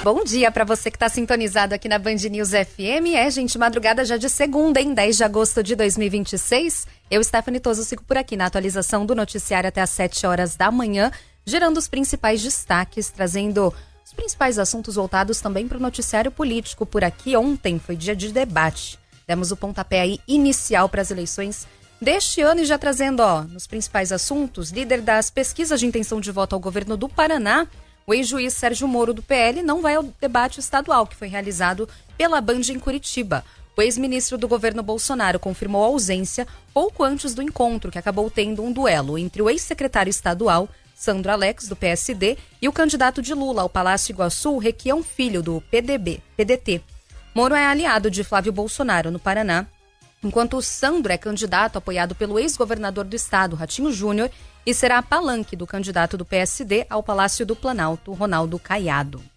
Bom dia para você que está sintonizado aqui na Band News FM. Gente, madrugada já de segunda, 10 de agosto de 2026. Eu, Stephanie Toso, sigo por aqui na atualização do noticiário até às 7 horas da manhã, gerando os principais destaques, trazendo os principais assuntos voltados também para o noticiário político por aqui. Ontem foi dia de debate. Demos o pontapé aí inicial para as eleições deste ano e já trazendo, nos principais assuntos, líder das pesquisas de intenção de voto ao governo do Paraná, o ex-juiz Sérgio Moro, do PL, não vai ao debate estadual que foi realizado pela Band em Curitiba. O ex-ministro do governo Bolsonaro confirmou a ausência pouco antes do encontro, que acabou tendo um duelo entre o ex-secretário estadual, Sandro Alex, do PSD, e o candidato de Lula ao Palácio Iguaçu, Requião Filho, do PDT. Moro é aliado de Flávio Bolsonaro, no Paraná, enquanto o Sandro é candidato apoiado pelo ex-governador do estado, Ratinho Júnior, e será a palanque do candidato do PSD ao Palácio do Planalto, Ronaldo Caiado.